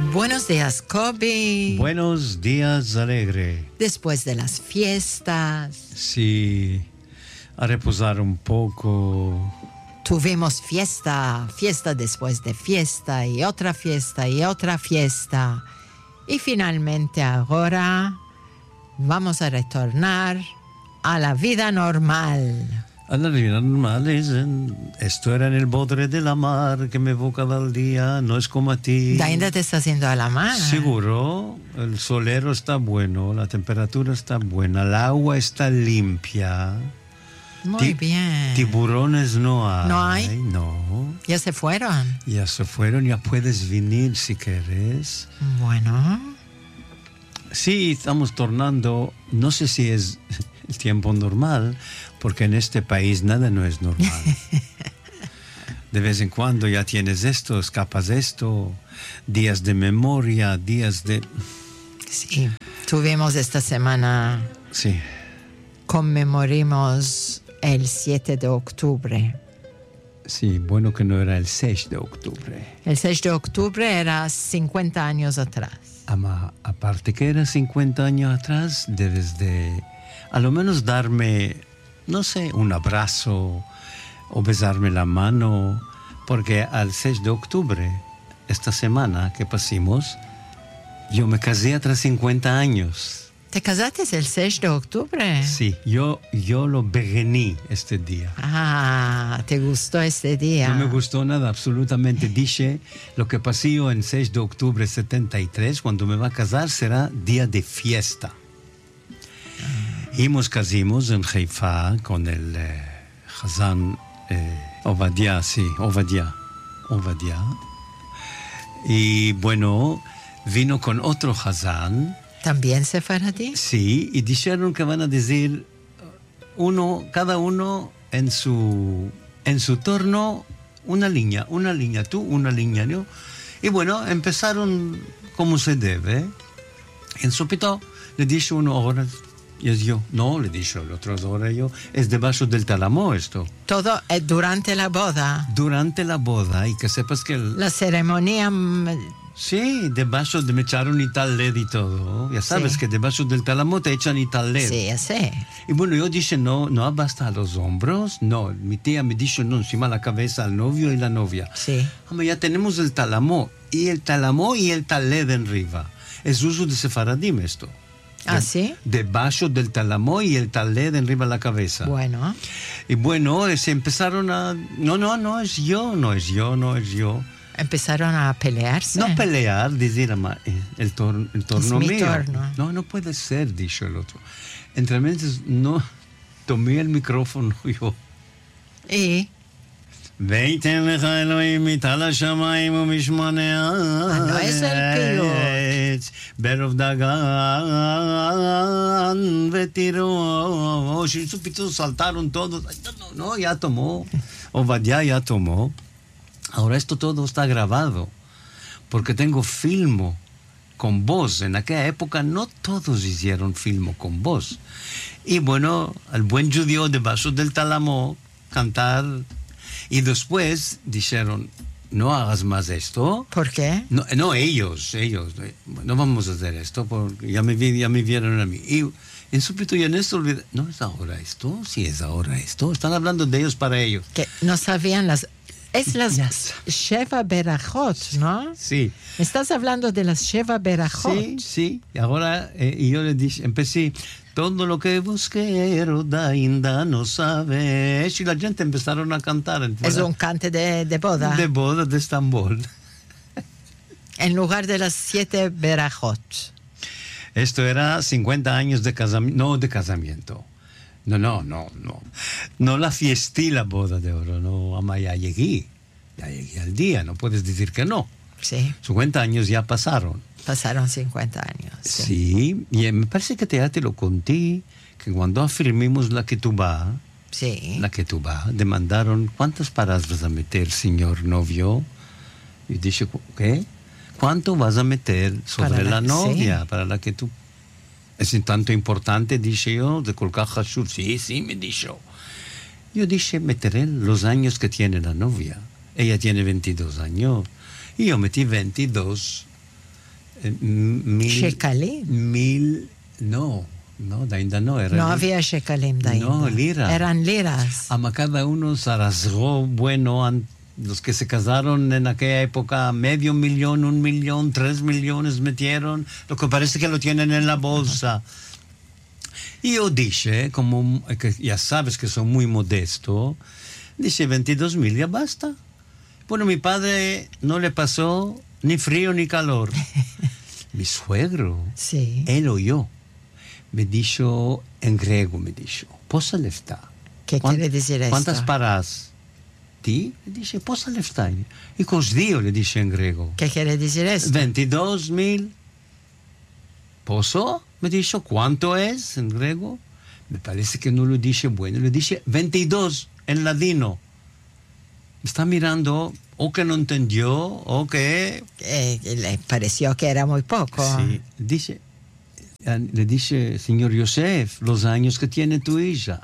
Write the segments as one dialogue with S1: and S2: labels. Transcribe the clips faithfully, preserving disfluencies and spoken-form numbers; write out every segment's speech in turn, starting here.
S1: Buenos días, Kobe.
S2: Buenos días, Alegre.
S1: Después de las fiestas.
S2: Sí, a reposar un poco.
S1: Tuvimos fiesta, fiesta después de fiesta y otra fiesta y otra fiesta. Y finalmente ahora vamos a retornar a la vida normal.
S2: A la vida normal es en, esto era en el bodre de la mar que me evocaba el día, no es como a ti.
S1: ¿Ainda te estás yendo a la mar?
S2: Seguro, el solero está bueno, la temperatura está buena, el agua está limpia.
S1: Muy
S2: Ti-
S1: bien.
S2: Tiburones no hay.
S1: ¿No hay?
S2: No.
S1: ¿Ya se fueron?
S2: Ya se fueron, ya puedes venir si quieres.
S1: Bueno.
S2: Sí, estamos tornando, no sé si es el tiempo normal, porque en este país nada no es normal. De vez en cuando ya tienes esto, escapas de esto, días de memoria, días de...
S1: Sí. Tuvimos esta semana,
S2: Sí,
S1: conmemoramos el siete de octubre.
S2: sí, bueno que no era el seis de octubre.
S1: El seis de octubre era cincuenta años atrás.
S2: Ama, aparte que era cincuenta años atrás, debes de a lo menos darme, no sé, un abrazo o besarme la mano, porque al seis de octubre, esta semana que pasamos, yo me casé tras cincuenta años.
S1: ¿Te casaste el seis de octubre?
S2: Sí, yo, yo lo begení este día.
S1: Ah, ¿te gustó este día?
S2: No me gustó nada, absolutamente. Dije, lo que pasó en seis de octubre de setenta y tres, cuando me va a casar, será día de fiesta. Y nos casamos en Haifa con el eh, Hazán eh, Ovadia, sí, Ovadia, Ovadia. Y bueno, vino con otro Hazán.
S1: ¿También sefaradí?
S2: Sí, y dijeron que van a decir uno, cada uno en su, en su turno, una línea, una línea tú, una línea yo. Y bueno, empezaron como se debe. En súbito le dije uno, ahora es yo. No, le dije el otro, ahora yo. Es debajo del tálamo esto.
S1: Todo eh, durante la boda.
S2: Durante la boda, y que sepas que... El,
S1: La ceremonia... mm,
S2: sí, debajo de me echaron y tal led y todo. Ya sabes
S1: Sí.
S2: que debajo del tálamo te echan y tal led.
S1: Sí, ya sé.
S2: Y bueno, yo dije, no, no basta a los hombros. No, mi tía me dijo, no, encima la cabeza al novio y la novia.
S1: Sí.
S2: Hombre, ya tenemos el tálamo, y el tálamo y el taled en arriba. Es uso de sefaradim esto.
S1: ¿Ah,
S2: De-
S1: sí?
S2: Debajo del tálamo y el taled en arriba de la cabeza.
S1: Bueno.
S2: Y bueno, eh, se empezaron a... No, no, no es yo, no es yo, no es yo.
S1: Empezaron a pelearse.
S2: No pelear, decir, ama, eh, el, tor- el torno
S1: mi
S2: mío.
S1: turno.
S2: No, no puede ser, dijo el otro. Entre mentes, no, tomé el micrófono yo.
S1: Y...
S2: ואיתן לך אלוהים מטל השמיים ומשמני
S1: no es el
S2: הארץ ברוב דגן ותירו שפתאום saltaron todos. No, no, ya tomó. Ovadia ya tomó. Ahora esto todo está grabado porque tengo filmo con voz. En aquella época no todos hicieron filmo con voz. Y bueno, el buen judío debajo del tálamo cantar. Y después dijeron, no hagas más esto.
S1: ¿Por qué?
S2: No, no ellos, ellos. No vamos a hacer esto porque ya me, vi- ya me vieron a mí. Y en súbito y en esto olvidé, no es ahora esto, sí es ahora esto. Están hablando de ellos para ellos.
S1: Que no sabían las... Es las
S2: Ya
S1: Sheva Berajot, ¿no?
S2: Sí.
S1: Estás hablando de las Sheva Berajot.
S2: Sí, sí. Y ahora, eh, y yo le dije, empecé, todo lo que busqué, Rodainda no sabes. Y la gente empezaron a cantar.
S1: Es
S2: ¿verdad?
S1: un cante de, de boda.
S2: De boda de Estambul.
S1: En lugar de las siete Berajot.
S2: Esto era cincuenta años de casamiento, no de casamiento. No, no, no, no. No la fiestí la boda de oro, no, ama, ya llegué. Ya llegué al día, no puedes decir que no.
S1: Sí,
S2: cincuenta años ya pasaron.
S1: pasaron cincuenta años. Sí.
S2: Sí, y eh, me parece que te, ya te lo conté, que cuando afirmamos la ketubá,
S1: Sí.
S2: la ketubá, demandaron, ¿cuántas paras vas a meter, señor novio? Y dije, ¿qué? ¿Cuánto vas a meter sobre
S1: Para la-
S2: la novia
S1: sí.
S2: para la que tú... Es un tanto importante, dije yo, de colgar hashur. Sí, sí, me dijo. Yo dije, meteré los años que tiene la novia. Ella tiene veintidós años. Y yo metí veintidós. eh, mil...
S1: Shekalim.
S2: Mil... No, no, ainda no. Era
S1: No
S2: li-
S1: había shekalim de ainda.
S2: No, lira.
S1: Eran liras.
S2: A cada uno se rasgó, bueno, an- los que se casaron en aquella época, medio millón, un millón, tres millones metieron, lo que parece que lo tienen en la bolsa. Y yo dije, como que ya sabes que soy muy modesto, dije veintidós mil, ya basta. Bueno, mi padre no le pasó ni frío ni calor. Mi suegro,
S1: Sí.
S2: él oyó, me dijo en griego, me dijo, posa lefta.
S1: ¿Qué
S2: ¿Cuán-
S1: quiere decir esto?
S2: ¿Cuántas paras? Ti? Le dice, posa lefta. Y cosdio, le dice en griego.
S1: ¿Qué quiere decir esto?
S2: veintidós mil. ¿Poso? Me dijo, ¿cuánto es en griego? Me parece que no lo dice bueno, le dice veintidós en ladino. Me está mirando, o que no entendió, o que...
S1: Eh, le pareció que era muy poco.
S2: Sí, dice, le dice, señor Yosef, los años que tiene tu hija.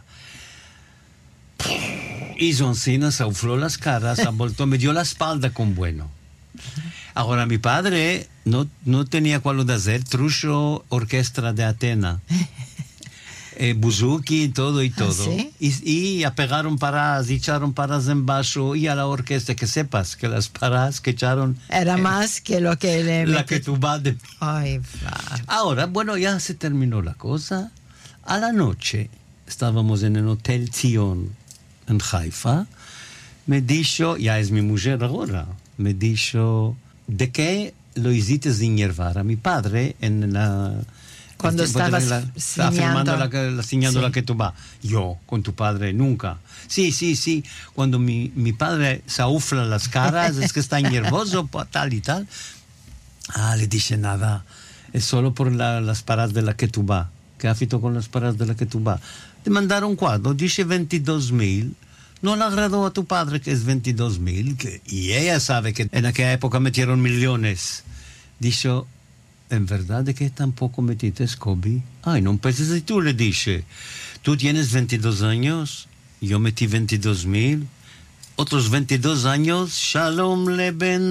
S2: Y Zoncina se ufló las caras, se voltó, me dio la espalda con bueno. Ahora, mi padre no, no tenía cuál de hacer, trucho orquesta de Atena. Eh, buzuki y todo y todo.
S1: ¿sí?
S2: Y, y apegaron paras, y echaron paras en bajo, y a la orquesta, que sepas que las paras que echaron...
S1: Era
S2: eh,
S1: más que lo que le
S2: la
S1: metí-
S2: que tú vas de...
S1: Ay, va.
S2: Ahora, bueno, ya se terminó la cosa. A la noche estábamos en el Hotel Zion en Haifa. Me dijo, ya es mi mujer ahora, me dijo, ¿de qué lo hiciste sin hiervar? A mi padre en la...
S1: Cuando
S2: el tiempo de
S1: estabas
S2: la- estaba firmando
S1: ciñando.
S2: la, que- la, ciñando
S1: Sí.
S2: la que tú vas. Yo, con tu padre, nunca. Sí, sí, sí. Cuando mi, mi padre se ufla las caras, es que está nervioso, tal y tal. Ah, le dije nada. Es solo por la- las paras de la que tú vas. ¿Qué afito con las paras de la que tú vas? Te mandaron cuadro, dice veintidós mil. No le agradó a tu padre que es veintidós mil. Que, y ella sabe que en aquella época metieron millones. Dijo, ¿en verdad de que tampoco metiste Kobe? Ay, no penses y tú, le dije. Tú tienes veintidós años, yo metí veintidós mil. Otros veintidós años, Shalom le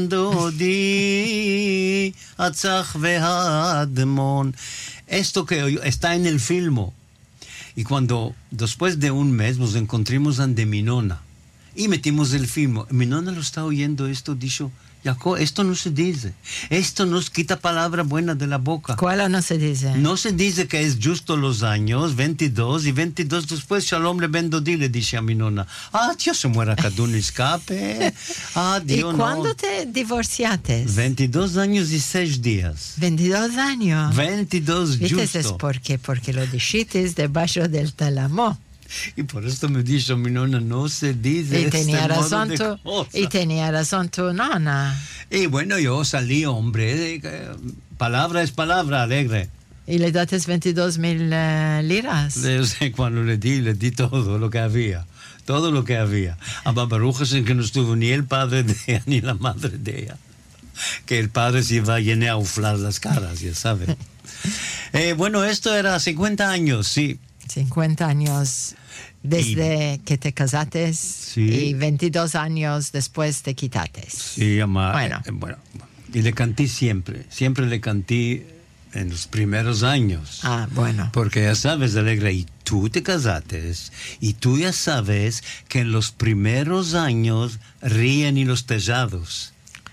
S2: bendodi, Atzach vehadmon. Esto que está en el filmo. Y cuando, después de un mes, nos encontramos ante Minona y metimos el filmo, Minona lo está oyendo esto, dijo, Jacob, esto no se dice, esto nos quita palabra buena de la boca.
S1: ¿Cuál no se dice?
S2: No se dice que es justo los años, veintidós, y veintidós después, Shalom le bendodí, le dice a mi nona. Ah, Dios se muera cada un escape. Ah,
S1: ¿Y
S2: Dios no.
S1: cuándo te divorciaste?
S2: veintidós años y seis días.
S1: veintidós años.
S2: veintidós
S1: ¿Viste?
S2: justo.
S1: Es por qué? Porque lo dijiste debajo del talamo.
S2: Y por esto me dijo mi nona, no se dice
S1: Y
S2: este
S1: tenía
S2: modo
S1: razón
S2: de
S1: tu,
S2: cosa.
S1: y tenía razón tu nona.
S2: Y bueno, yo salí, hombre, eh, palabra es palabra, alegre.
S1: Y le daste veintidós mil eh, liras.
S2: Yo sé, cuando le di, le di todo lo que había. Todo lo que había. A Babarujas en que no estuvo ni el padre de ella ni la madre de ella. Que el padre se iba a llenar a uflar las caras, ya sabe. eh, bueno, esto era cincuenta años, sí.
S1: cincuenta años desde que te casaste y veintidós años después te quitaste.
S2: Sí, ama,
S1: Bueno.
S2: eh, bueno. Y le canté siempre. Siempre le canté en los primeros años.
S1: Ah, bueno.
S2: Porque ya sabes, Alegre, y tú te casaste, y tú ya sabes que en los primeros años ríen y los tejados.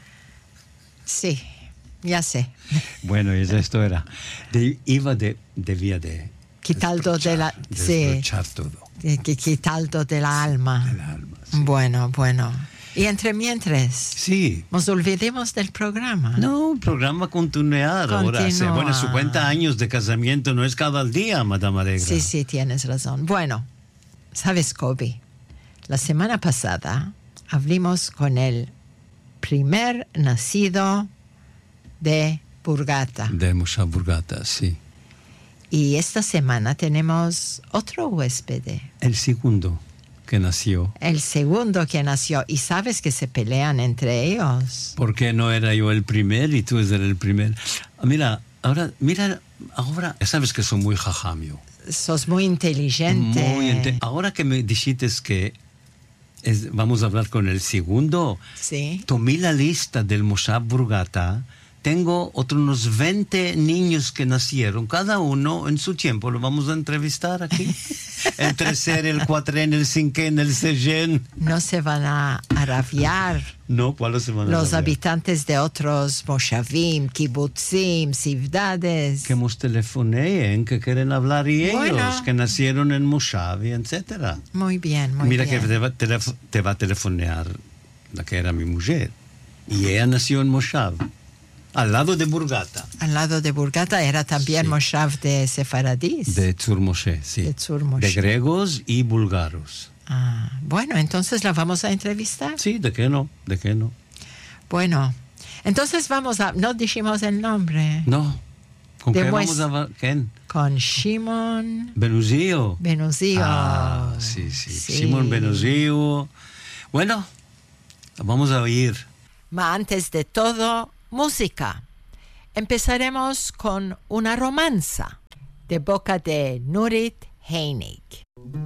S1: Sí, ya sé.
S2: Bueno, y esto era. De, iba de, debía de...
S1: Quitaldo de la... Sí,
S2: desbrochar todo.
S1: que- que quitaldo de la alma.
S2: El alma, sí.
S1: Bueno, bueno. Y entre mientras,
S2: Sí.
S1: nos olvidemos del programa.
S2: No, un programa continuar ahora. Hace,
S1: Continúa.
S2: bueno, cincuenta años de casamiento no es cada día, Madame Alegre.
S1: Sí, sí, tienes razón. Bueno, sabes, Kobe, la semana pasada hablamos con el primer nacido de Burgata.
S2: De Moshav Burgata, sí.
S1: Y esta semana tenemos otro huésped,
S2: El segundo que nació.
S1: el segundo que nació. Y sabes que se pelean entre ellos.
S2: ¿Por qué no era yo el primer y tú eres el primer? Mira, ahora, mira, ahora, ya sabes que soy muy jajamio.
S1: Sos muy inteligente.
S2: Muy inte- ahora que me dijiste que es- vamos a hablar con el segundo,
S1: Sí.
S2: tomé la lista del Moshav Burgata tengo otros unos veinte niños que nacieron, cada uno en su tiempo. Lo vamos a entrevistar aquí. El tercer, el cuatren, el cinquen, el sexen.
S1: No se van a rabiar.
S2: No, ¿cuáles se van a
S1: Los
S2: rabiar?
S1: habitantes de otros moshavim, kibbutzim, ciudades.
S2: Que nos telefoneen, que quieren hablar y
S1: Bueno.
S2: ellos, que nacieron en Moshav, y etcétera.
S1: Muy bien, muy
S2: Mira
S1: bien.
S2: que te va, telef- te va a telefonear la que era mi mujer. Y ella nació en Moshav, al lado de Burgata.
S1: Al lado de Burgata era también
S2: Sí.
S1: moshav de sefaradís.
S2: De Tzur Moshe, sí.
S1: De Tzur Moshe.
S2: De griegos y búlgaros.
S1: Ah, bueno, entonces la vamos a entrevistar.
S2: Sí, ¿de qué no? ¿De qué no?
S1: Bueno, entonces vamos a... No dijimos el nombre.
S2: No. ¿Con
S1: De
S2: qué
S1: Mues-
S2: vamos a hablar? ¿Quién?
S1: Con Shimon
S2: Benuzio.
S1: Benuzio.
S2: Ah, sí, sí. Simón Benuzio. Bueno, vamos a oír.
S1: Ma antes de todo, música. Empezaremos con una romanza de boca de Nurit Heinig.